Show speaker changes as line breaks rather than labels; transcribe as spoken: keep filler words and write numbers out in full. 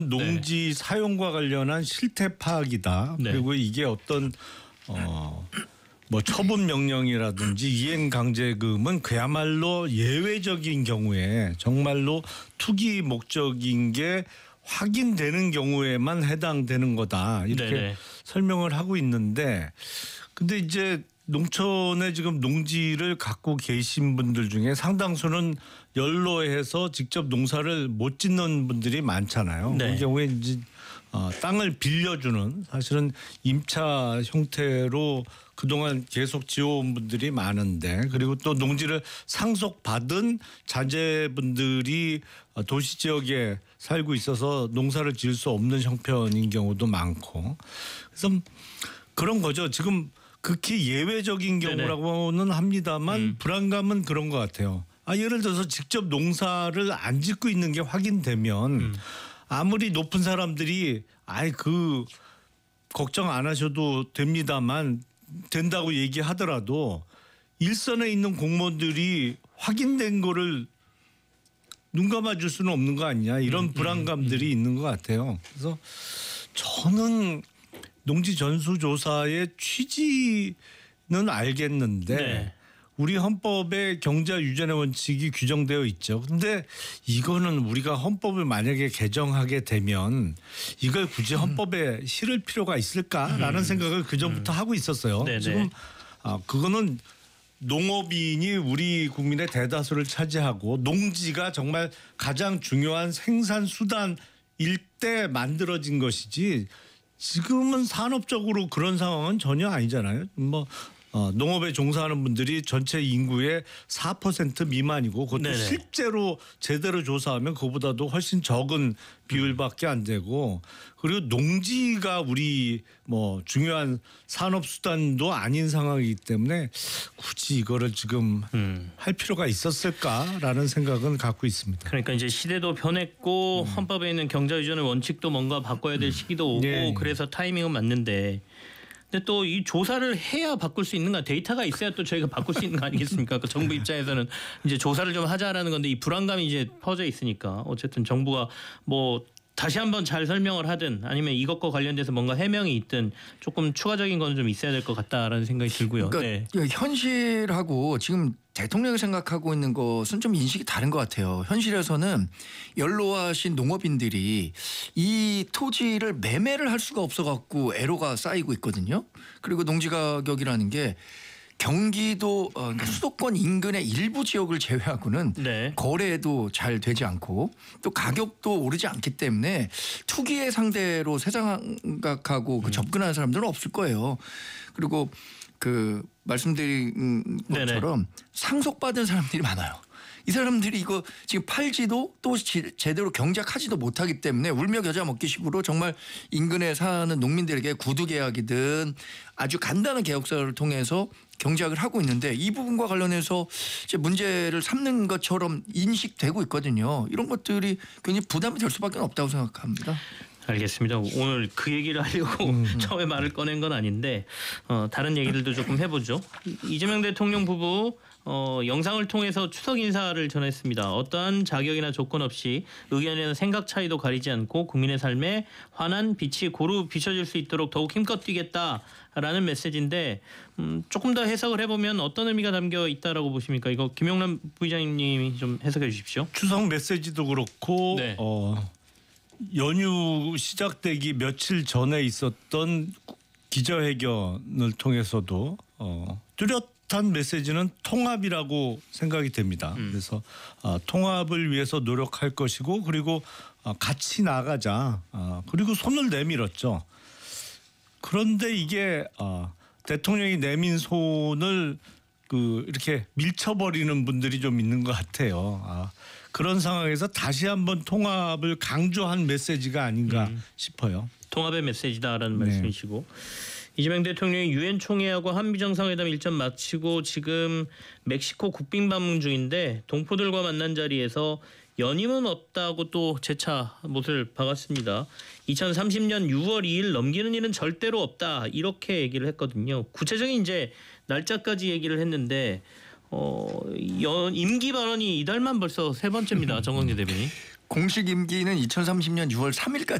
농지 네. 사용과 관련한 실태 파악이다.
네.
그리고 이게 어떤 어, 뭐 처분 명령이라든지 이행 강제금은 그야말로 예외적인 경우에 정말로 투기 목적인 게 확인되는 경우에만 해당되는 거다. 이렇게
네네.
설명을 하고 있는데 근데 이제 농촌에 지금 농지를 갖고 계신 분들 중에 상당수는 연로해서 직접 농사를 못 짓는 분들이 많잖아요.
네.
그 경우에 이제 어, 땅을 빌려주는 사실은 임차 형태로 그동안 계속 지어온 분들이 많은데 그리고 또 농지를 상속받은 자제분들이 도시 지역에 살고 있어서 농사를 지을 수 없는 형편인 경우도 많고 그래서 그런 거죠. 지금 극히 예외적인 경우라고는 합니다만 음. 불안감은 그런 것 같아요. 아, 예를 들어서 직접 농사를 안 짓고 있는 게 확인되면 음. 아무리 높은 사람들이 아이 그 걱정 안 하셔도 됩니다만 된다고 얘기하더라도 일선에 있는 공무원들이 확인된 거를 눈 감아줄 수는 없는 거 아니냐 이런 음, 불안감들이 음, 음. 있는 것 같아요. 그래서 저는 농지 전수조사의 취지는 알겠는데
네.
우리 헌법에 경자 유전의 원칙이 규정되어 있죠. 그런데 이거는 우리가 헌법을 만약에 개정하게 되면 이걸 굳이 헌법에 실을 필요가 있을까라는 음. 생각을 그전부터 음. 하고 있었어요.
네네.
지금 아, 그거는 농업인이 우리 국민의 대다수를 차지하고 농지가 정말 가장 중요한 생산 수단일 때 만들어진 것이지 지금은 산업적으로 그런 상황은 전혀 아니잖아요. 뭐 어, 농업에 종사하는 분들이 전체 인구의 사 퍼센트 미만이고 그것도 네네. 실제로 제대로 조사하면 그보다도 훨씬 적은 비율밖에 안 되고 그리고 농지가 우리 뭐 중요한 산업 수단도 아닌 상황이기 때문에 굳이 이거를 지금 음. 할 필요가 있었을까라는 생각은 갖고 있습니다.
그러니까 이제 시대도 변했고 음. 헌법에 있는 경자 유전의 원칙도 뭔가 바꿔야 될 시기도 오고 네. 그래서 타이밍은 맞는데 근데 또 이 조사를 해야 바꿀 수 있는가 데이터가 있어야 또 저희가 바꿀 수 있는 거 아니겠습니까? 그 정부 입장에서는 이제 조사를 좀 하자라는 건데 이 불안감이 이제 퍼져 있으니까 어쨌든 정부가 뭐 다시 한번 잘 설명을 하든 아니면 이것과 관련돼서 뭔가 해명이 있든 조금 추가적인 건 좀 있어야 될 것 같다라는 생각이 들고요.
그러니까
네.
현실하고 지금 대통령이 생각하고 있는 것은 좀 인식이 다른 것 같아요. 현실에서는 연로하신 농업인들이 이 토지를 매매를 할 수가 없어갖고 애로가 쌓이고 있거든요. 그리고 농지 가격이라는 게 경기도 어, 그러니까 수도권 인근의 일부 지역을 제외하고는
네.
거래도 잘 되지 않고 또 가격도 오르지 않기 때문에 투기의 상대로 세상각하고 그
음.
접근하는 사람들은 없을 거예요. 그리고 그 말씀드린 것처럼 네네. 상속받은 사람들이 많아요. 이 사람들이 이거 지금 팔지도 또 제대로 경작하지도 못하기 때문에 울며 겨자 먹기식으로 정말 인근에 사는 농민들에게 구두 계약이든 아주 간단한 계약서를 통해서 경작을 하고 있는데 이 부분과 관련해서 이제 문제를 삼는 것처럼 인식되고 있거든요. 이런 것들이 굉장히 부담이 될 수밖에 없다고 생각합니다.
알겠습니다. 오늘 그 얘기를 하려고 음. 처음에 말을 꺼낸 건 아닌데 어, 다른 얘기들도 조금 해보죠. 이재명 대통령 부부 어, 영상을 통해서 추석 인사를 전했습니다. 어떠한 자격이나 조건 없이 의견이나 생각 차이도 가리지 않고 국민의 삶에 환한 빛이 고루 비춰질 수 있도록 더욱 힘껏 뛰겠다라는 메시지인데 음, 조금 더 해석을 해보면 어떤 의미가 담겨 있다라고 보십니까? 이거 김용남 부의장님이 좀 해석해 주십시오.
추석 메시지도 그렇고
네.
어, 연휴 시작되기 며칠 전에 있었던 기자회견을 통해서도 어, 뚜렷한 메시지는 통합이라고 생각이 됩니다. 음. 그래서 어, 통합을 위해서 노력할 것이고 그리고 어, 같이 나가자. 어, 그리고 손을 내밀었죠. 그런데 이게 어, 대통령이 내민 손을 그 이렇게 밀쳐버리는 분들이 좀 있는 것 같아요. 아, 그런 상황에서 다시 한번 통합을 강조한 메시지가 아닌가 음. 싶어요.
통합의 메시지다라는
네.
말씀이시고 이재명 대통령이 유엔 총회하고 한미 정상회담 일정 마치고 지금 멕시코 국빈 방문 중인데 동포들과 만난 자리에서 연임은 없다고 또 재차 못을 박았습니다. 이천삼십 년 유월 이일 넘기는 일은 절대로 없다 이렇게 얘기를 했거든요. 구체적인 이제 날짜까지 얘기를 했는데 어, 연, 임기 발언이 이달만 벌써 세 번째입니다. 정광재 대변인.
공식 임기는 이천삼십 년 유월 삼 일까지